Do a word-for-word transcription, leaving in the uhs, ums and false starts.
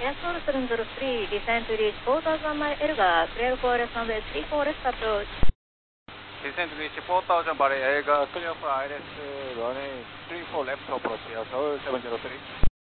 Airport seven zero three, descend to reach Porters runway Elga, clear for runway three four left approach. Descend to reach Porters runway Elga, clear for I L S runway three four left approach, Seoul seven zero three.